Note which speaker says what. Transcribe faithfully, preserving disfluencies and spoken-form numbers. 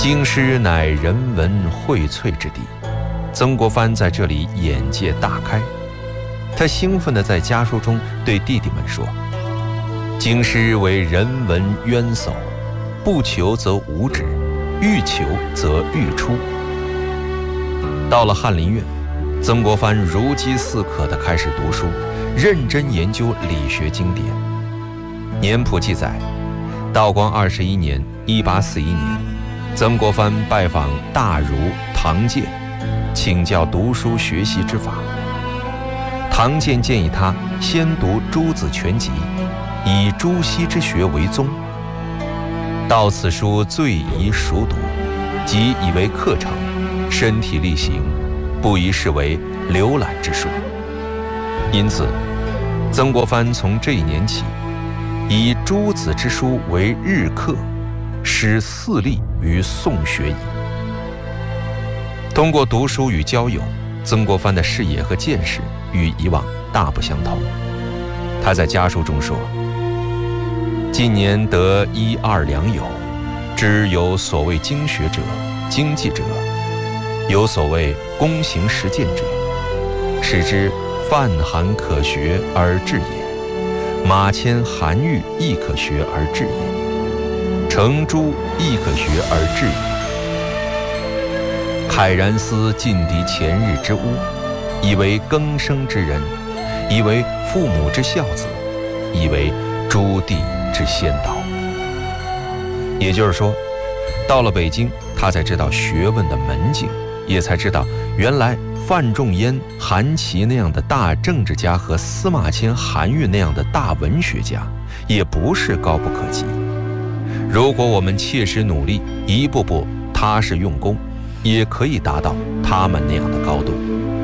Speaker 1: 京师乃人文荟萃之地，曾国藩在这里眼界大开。他兴奋地在家书中对弟弟们说：京师为人文渊薮，不求则无止，欲求则欲出。到了翰林院，曾国藩如饥似渴地开始读书，认真研究理学经典。年谱记载，道光二十一年（一八四一年），曾国藩拜访大儒唐建，请教读书学习之法。唐建建议他先读诸子全集，以朱熹之学为宗。到此书最宜熟读，即以为课程，身体力行，不宜视为浏览之书。因此，曾国藩从这一年起，以诸子之书为日课，使四力于宋学矣。通过读书与交友，曾国藩的视野和见识与以往大不相同。他在家书中说：近年得一二两友，知有所谓经学者、经济者，有所谓躬行实践者，使之泛含可学而治也，马迁韩愈亦可学而治也，程朱亦可学而治也。慨然思近敌前日之污，以为更生之人，以为父母之孝子，以为诸帝之先导。也就是说，到了北京，他才知道学问的门径，也才知道原来范仲淹、韩琦那样的大政治家和司马迁、韩愈那样的大文学家也不是高不可及。如果我们切实努力，一步步踏实用功，也可以达到他们那样的高度。